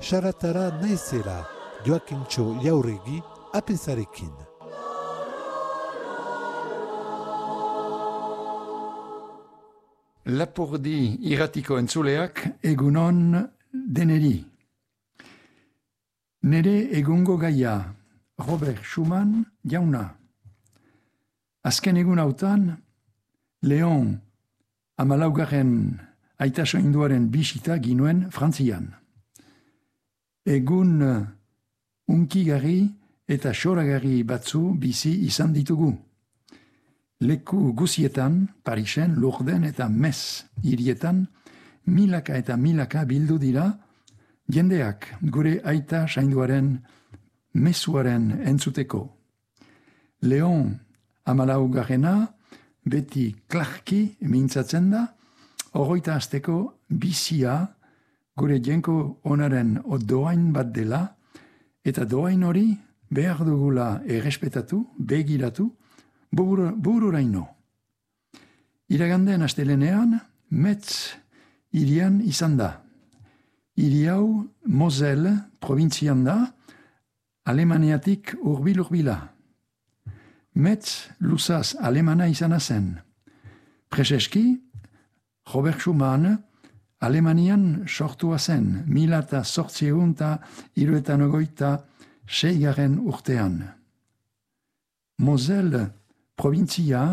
Saratara naizela, Joakintxo Jauregi, apenzarekin. Lapurdi irratiko entzuleak egunon deneri. Nere egungo gaia, Robert Schumann jauna. Azken egun hautan, Leon amalaugarren aitasoinduaren bisita ginuen Frantzian. Egun unkigarri eta xoragarri batzu bizi izan ditugu. Leku guzietan, Parisen, Lourden eta Metz hirietan, milaka eta milaka bildu dira, jendeak gure aita sainduaren mezuaren entzuteko. Leon amalaugarrena beti klarki mintzatzen da, hogeita hasteko bizia gure jenko onaren doain bat dela, eta doain hori behar dugula errespetatu, begiratu, bururaino. Iraganden astelenean, Metz hirian izan da. Hiri hau Moselle provintzian da, Alemaniatik urbil-urbila. Metz luzaz alemana izana zen. Prezeski, Robert Schumann Alemanian sortua zen, 1876 urtean. Moselle provintzia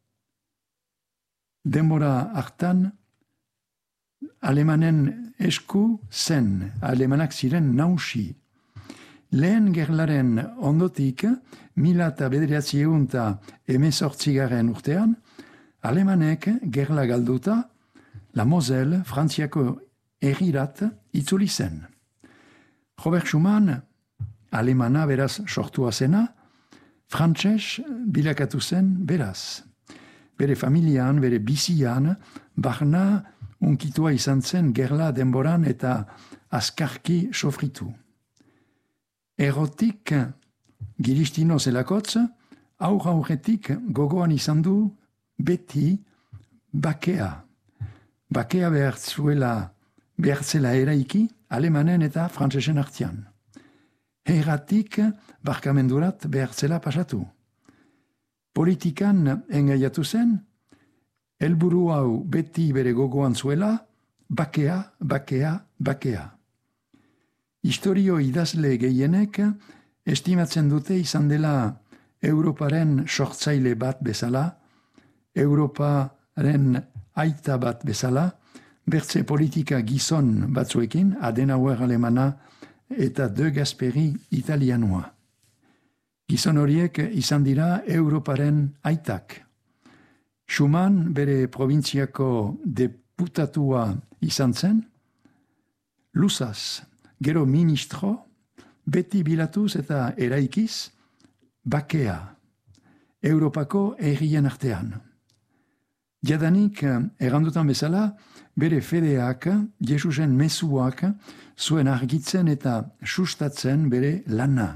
denbora hartan alemanen esku zen, alemanak ziren nausi. Lehen gerlaren ondotik, 1918 urtean, alemanek gerla galduta, la Moselle Frantziako herrirat itzuli zen. Robert Schumann, alemana beraz sortua zena, frantses bilakatu zen beraz. Bere familian, bere bizian, barna unkitua izan zen gerla denboran eta azkarki sofritu. Erotik giristino zelakotz, aurretik gogoan izan du beti bakea. Bakea behartzela eraiki alemanen eta frantsesen artean. Erratik barkamendurat behartzela pasatu. Politikan engaiatu zen, helburu hau beti bere gogoan zuela, bakea, bakea, bakea. Historio idazle gehienek estimatzen dute izan dela Europaren sortzaile bat bezala, Europaren aita bat bezala, bertze politika gizon batzuekin, Adenauer alemana eta De Gasperi italianua. Gizon horiek izan dira Europaren aitak. Schumann bere provintziako deputatua izan zen, luzaz, gero ministro, beti bilatuz eta eraikiz, bakea, Europako herrien artean. Jadanik, errandutan bezala, bere fedeak, Jesusen mezuak, zuen argitzen eta sustatzen bere lana.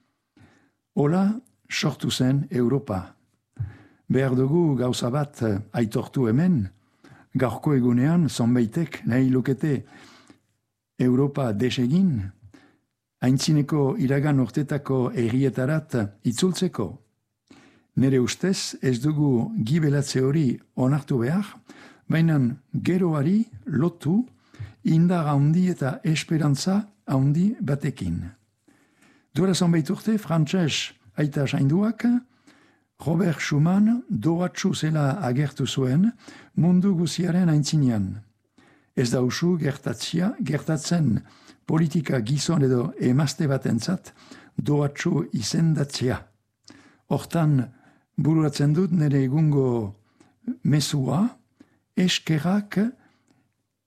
Hola, sortu zen Europa. Behar dugu gauza bat aitortu hemen, gaurko egunean zonbaitek nahi lukete Europa desegin, aintzineko iragan urtetako herrietarat itzultzeko. Nere ustez ez dugu gibelatze hori onartu behar, baina geroari lotu indar handi eta esperantza handi batekin. Duela zonbait urte, frantses aita sainduak, Robert Schumann doatsu zela agertu zuen mundu guziaren aintzinean. Ez da usu gertatzen politika gizon edo emazte batentzat doatsu izendatzea. Hortan bururatzen dut nire egungo mezua, eskerrak